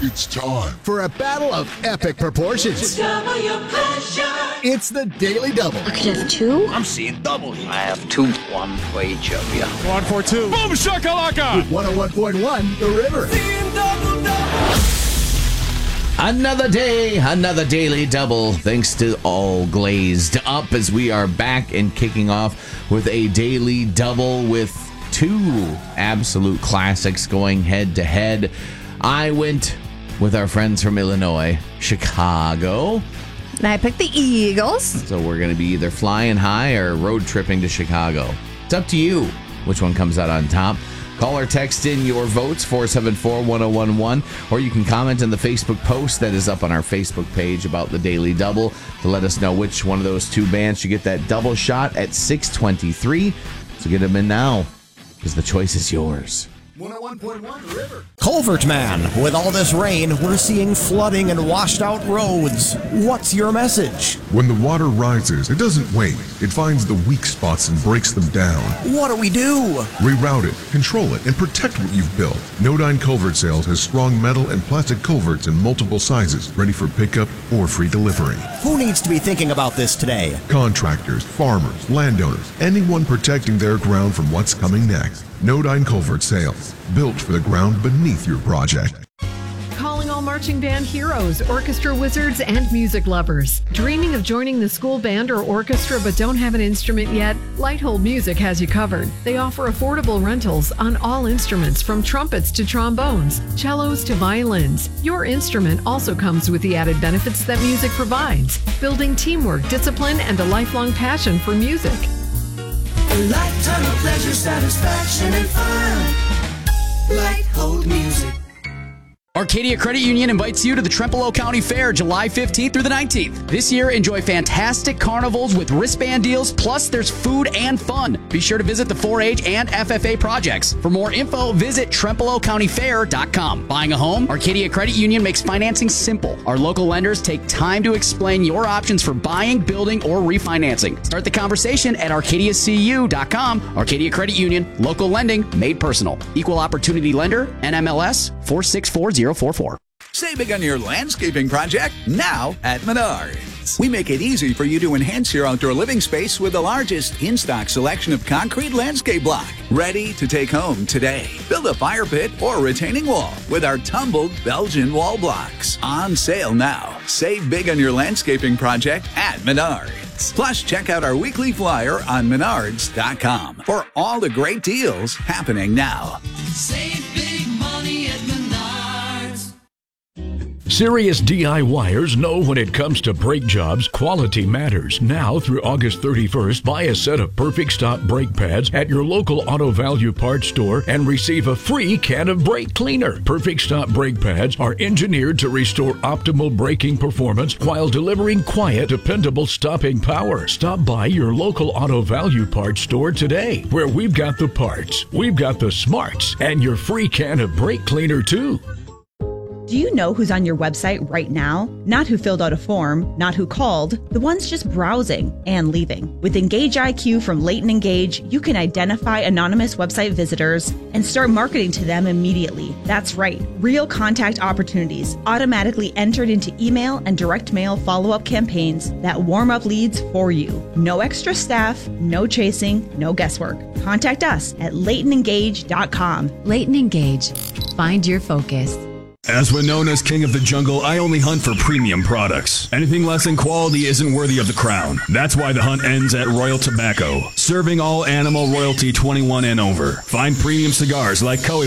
It's time for a battle of epic proportions. Discover your pleasure. It's the Daily Double. I could have two. I'm seeing double here. I have two. One for each of you. 1 for 2. Boom shakalaka! With 101.1 The River. Another day, another Daily Double. Thanks to All Glazed Up as we are back and kicking off with a Daily Double with two absolute classics going head to head. I went with our friends from Illinois, Chicago. And I picked the Eagles. So we're going to be either flying high or road tripping to Chicago. It's up to you which one comes out on top. Call or text in your votes, 474-1011, or you can comment on the Facebook post that is up on our Facebook page about the Daily Double to let us know which one of those two bands should get that double shot at 6:23. So get them in now, because the choice is yours. 101.1 The River. Culvert Man, with all this rain, we're seeing flooding and washed out roads. What's your message? When the water rises, it doesn't wait. It finds the weak spots and breaks them down. What do we do? Reroute it, control it, and protect what you've built. Nodine Culvert Sales has strong metal and plastic culverts in multiple sizes, ready for pickup or free delivery. Who needs to be thinking about this today? Contractors, farmers, landowners, anyone protecting their ground from what's coming next. Nodine Culvert Sales, built for the ground beneath your project. Calling all marching band heroes, orchestra wizards, and music lovers. Dreaming of joining the school band or orchestra but don't have an instrument yet? Lighthold Music has you covered. They offer affordable rentals on all instruments from trumpets to trombones, cellos to violins. Your instrument also comes with the added benefits that music provides, building teamwork, discipline, and a lifelong passion for music. A lifetime of pleasure, satisfaction, and fun. Lighthold Music. Arcadia Credit Union invites you to the Trempealeau County Fair July 15th through the 19th. This year, enjoy fantastic carnivals with wristband deals, plus there's food and fun. Be sure to visit the 4-H and FFA projects. For more info, visit TrempealeauCountyFair.com. Buying a home? Arcadia Credit Union makes financing simple. Our local lenders take time to explain your options for buying, building, or refinancing. Start the conversation at ArcadiaCU.com. Arcadia Credit Union, local lending made personal. Equal opportunity lender, NMLS 464044. Save big on your landscaping project now at Menards. We make it easy for you to enhance your outdoor living space with the largest in-stock selection of concrete landscape block. Ready to take home today. Build a fire pit or retaining wall with our tumbled Belgian wall blocks. On sale now. Save big on your landscaping project at Menards. Plus, check out our weekly flyer on Menards.com for all the great deals happening now. Save big money at Menards. Serious DIYers know when it comes to brake jobs, quality matters. Now through August 31st, buy a set of Perfect Stop brake pads at your local Auto Value Parts store and receive a free can of brake cleaner. Perfect Stop brake pads are engineered to restore optimal braking performance while delivering quiet, dependable stopping power. Stop by your local Auto Value Parts store today, where we've got the parts, we've got the smarts, and your free can of brake cleaner too. Do you know who's on your website right now? Not who filled out a form, not who called, the ones just browsing and leaving. With Engage IQ from Leighton Engage, you can identify anonymous website visitors and start marketing to them immediately. That's right, real contact opportunities automatically entered into email and direct mail follow-up campaigns that warm up leads for you. No extra staff, no chasing, no guesswork. Contact us at LeightonEngage.com. Leighton Engage. Find your focus. As we're known as King of the Jungle, I only hunt for premium products. Anything less in quality isn't worthy of the crown. That's why the hunt ends at Royal Tobacco, serving all animal royalty 21 and over. Find premium cigars like Coe